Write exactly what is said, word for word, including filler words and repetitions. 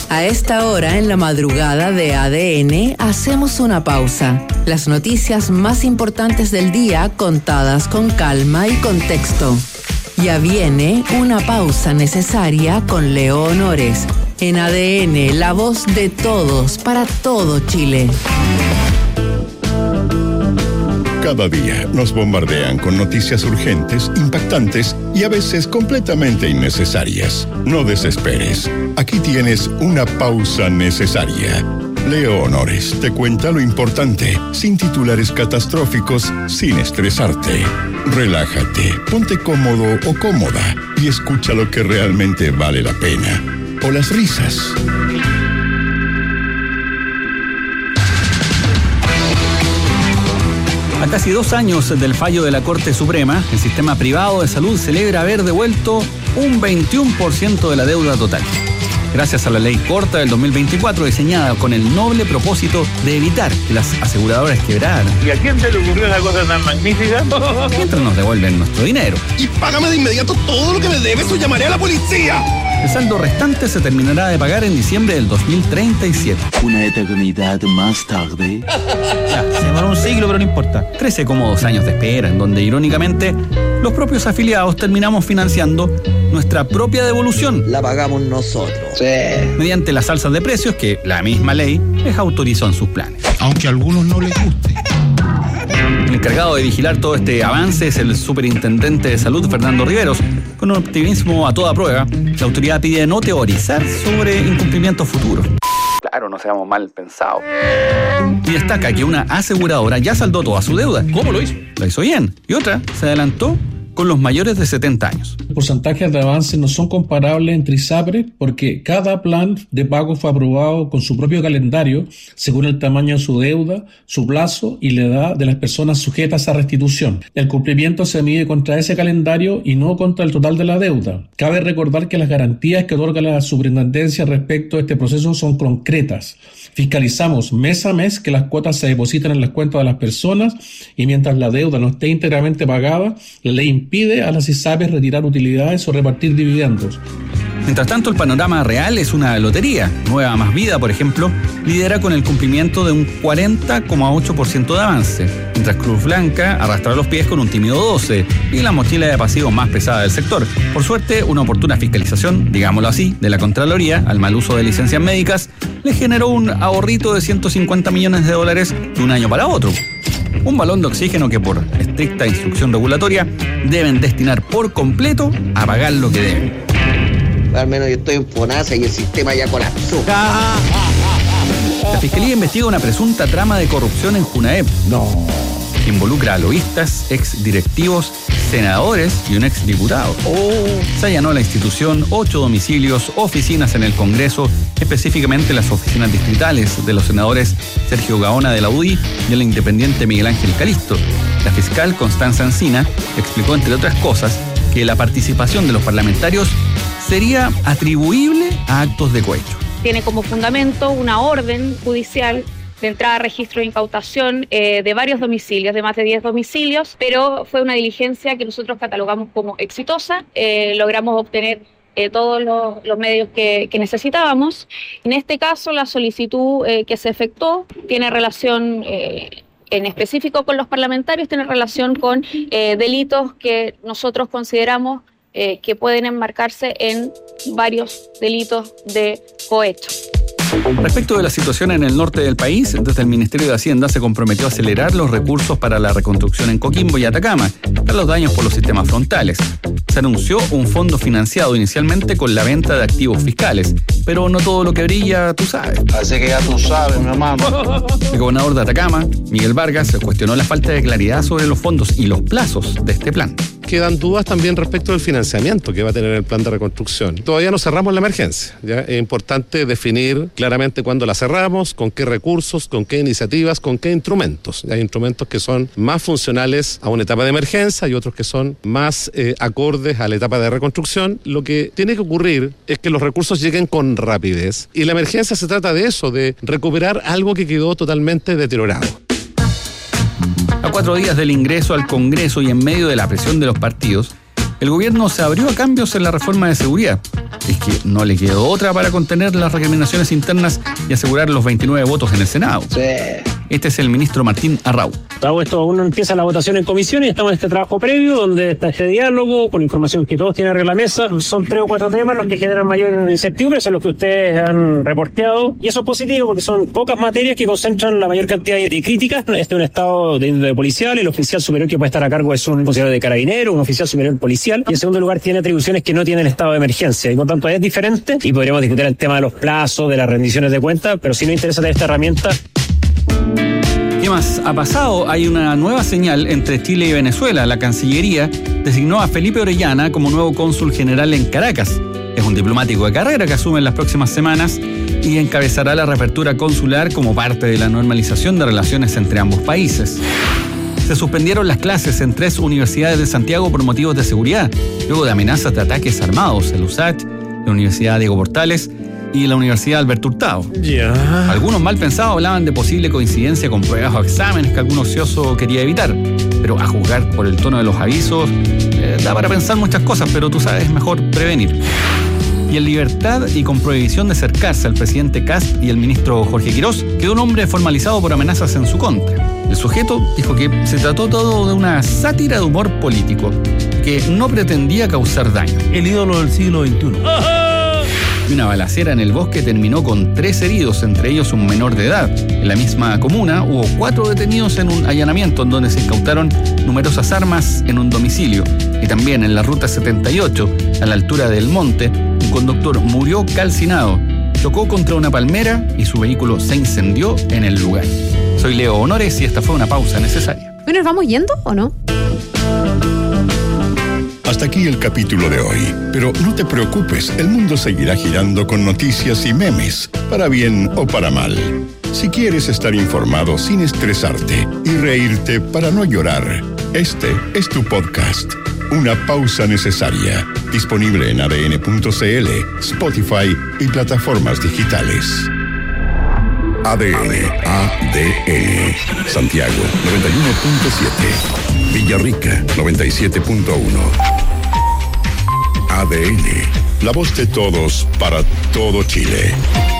A esta hora, en la madrugada de A D N, hacemos una pausa. Las noticias más importantes del día contadas con calma y contexto. Ya viene una pausa necesaria con Leo Honores. En A D N, la voz de todos para todo Chile. Cada día nos bombardean con noticias urgentes, impactantes y a veces completamente innecesarias. No desesperes. Aquí tienes una pausa necesaria. Leo Honores te cuenta lo importante, sin titulares catastróficos, sin estresarte. Relájate, ponte cómodo o cómoda y escucha lo que realmente vale la pena. O las risas. A casi dos años del fallo de la Corte Suprema, el sistema privado de salud celebra haber devuelto un veintiuno por ciento de la deuda total. Gracias a la ley corta del dos mil veinticuatro, diseñada con el noble propósito de evitar que las aseguradoras quebraran. ¿Y a quién se le ocurrió una cosa tan magnífica? Mientras nos devuelven nuestro dinero. Y págame de inmediato todo lo que me debes o llamaré a la policía. El saldo restante se terminará de pagar en diciembre del dos mil treinta y siete. Una eternidad más tarde. Ya, se demoró un siglo, pero no importa. Trece cómodos años de espera, en donde irónicamente los propios afiliados terminamos financiando nuestra propia devolución. La pagamos nosotros. Sí. Mediante las alzas de precios que la misma ley les autorizó en sus planes. Aunque a algunos no les guste. El encargado de vigilar todo este avance es el superintendente de salud, Fernando Riveros. Con un optimismo a toda prueba, la autoridad pide no teorizar sobre incumplimientos futuros. Claro, no seamos mal pensados. Y destaca que una aseguradora ya saldó toda su deuda. ¿Cómo lo hizo? Lo hizo bien. Y otra se adelantó con los mayores de setenta años. Los porcentajes de avance no son comparables entre ISAPRES porque cada plan de pago fue aprobado con su propio calendario según el tamaño de su deuda, su plazo y la edad de las personas sujetas a restitución. El cumplimiento se mide contra ese calendario y no contra el total de la deuda. Cabe recordar que las garantías que otorga la superintendencia respecto a este proceso son concretas. Fiscalizamos mes a mes que las cuotas se depositan en las cuentas de las personas y mientras la deuda no esté íntegramente pagada, la ley impide a las ISAPRES retirar utilidades o repartir dividendos. Mientras tanto, el panorama real es una lotería. Nueva Más Vida, por ejemplo, lidera con el cumplimiento de un cuarenta coma ocho por ciento de avance, mientras Cruz Blanca arrastra los pies con un tímido doce por ciento y la mochila de pasivos más pesada del sector. Por suerte, una oportuna fiscalización, digámoslo así, de la Contraloría al mal uso de licencias médicas le generó un ahorrito de ciento cincuenta millones de dólares de un año para otro. Un balón de oxígeno que por estricta instrucción regulatoria deben destinar por completo a pagar lo que deben. Al menos yo estoy en FONASA y el sistema ya colapsó. La Fiscalía investiga una presunta trama de corrupción en Junaep. No. Que involucra a lobistas, exdirectivos, senadores y un exdiputado. Oh. Se allanó la institución, ocho domicilios, oficinas en el Congreso, específicamente las oficinas distritales de los senadores Sergio Gaona de la U D I y el independiente Miguel Ángel Calisto. La fiscal Constanza Encina explicó, entre otras cosas, que la participación de los parlamentarios sería atribuible a actos de cohecho. Tiene como fundamento una orden judicial de entrada a registro de incautación eh, de varios domicilios, de más de diez domicilios, pero fue una diligencia que nosotros catalogamos como exitosa. Eh, logramos obtener eh, todos los, los medios que, que necesitábamos. En este caso, la solicitud eh, que se efectuó tiene relación eh, en específico con los parlamentarios, tiene relación con eh, delitos que nosotros consideramos eh, que pueden enmarcarse en varios delitos de cohecho. Respecto de la situación en el norte del país, desde el Ministerio de Hacienda se comprometió a acelerar los recursos para la reconstrucción en Coquimbo y Atacama, para los daños por los sistemas frontales. Se anunció un fondo financiado inicialmente con la venta de activos fiscales, pero no todo lo que brilla, tú sabes. Así que ya tú sabes, mi hermano. El gobernador de Atacama, Miguel Vargas, cuestionó la falta de claridad sobre los fondos y los plazos de este plan. Quedan dudas también respecto del financiamiento que va a tener el plan de reconstrucción. Todavía no cerramos la emergencia, ¿ya? Es importante definir claramente cuándo la cerramos, con qué recursos, con qué iniciativas, con qué instrumentos. Hay instrumentos que son más funcionales a una etapa de emergencia y otros que son más eh, acordes a la etapa de reconstrucción. Lo que tiene que ocurrir es que los recursos lleguen con rapidez y la emergencia se trata de eso, de recuperar algo que quedó totalmente deteriorado. A cuatro días del ingreso al Congreso y en medio de la presión de los partidos, El gobierno se abrió a cambios en la reforma de seguridad. Es que no le quedó otra para contener las recriminaciones internas y asegurar los veintinueve votos en el Senado. Sí. Este es el ministro Martín Arrau. Todo esto aún no empieza la votación en comisión y estamos en este trabajo previo donde está este diálogo con información que todos tienen arriba de la mesa. Son tres o cuatro temas los que generan mayor incertidumbre, son los que ustedes han reporteado, y eso es positivo porque son pocas materias que concentran la mayor cantidad de críticas. Este es un estado de, de policial, el oficial superior que puede estar a cargo es un funcionario de carabinero, un oficial superior policial, y en segundo lugar tiene atribuciones que no tiene el estado de emergencia, y por tanto es diferente, y podríamos discutir el tema de los plazos, de las rendiciones de cuentas, pero si no interesa tener esta herramienta. ¿Qué más ha pasado? Hay una nueva señal entre Chile y Venezuela. La Cancillería designó a Felipe Orellana como nuevo cónsul general en Caracas. Es un diplomático de carrera que asume en las próximas semanas y encabezará la reapertura consular como parte de la normalización de relaciones entre ambos países. Se suspendieron las clases en tres universidades de Santiago por motivos de seguridad, luego de amenazas de ataques armados en la U S A C, la Universidad Diego Portales y la Universidad Alberto Hurtado. Yeah. Algunos mal pensados hablaban de posible coincidencia con pruebas o exámenes que algún ocioso quería evitar, pero a juzgar por el tono de los avisos, eh, da para pensar muchas cosas, pero tú sabes, es mejor prevenir. Y en libertad y con prohibición de acercarse al presidente Kast y el ministro Jorge Quirós, quedó un hombre formalizado por amenazas en su contra. El sujeto dijo que se trató todo de una sátira de humor político, que no pretendía causar daño. El ídolo del siglo veintiuno. Y una balacera en el bosque terminó con tres heridos, entre ellos un menor de edad. En la misma comuna hubo cuatro detenidos en un allanamiento en donde se incautaron numerosas armas en un domicilio. Y también en la ruta setenta y ocho, a la altura del Monte, un conductor murió calcinado, chocó contra una palmera y su vehículo se incendió en el lugar. Soy Leo Honores y esta fue una pausa necesaria. ¿Nos vamos yendo o no? Hasta aquí el capítulo de hoy, pero no te preocupes, el mundo seguirá girando con noticias y memes, para bien o para mal. Si quieres estar informado sin estresarte y reírte para no llorar, este es tu podcast, Una Pausa Necesaria, disponible en A D N punto C L, Spotify y plataformas digitales. A D N, A D N, Santiago noventa y uno punto siete, Villarrica noventa y siete punto uno. A D N, la voz de todos para todo Chile.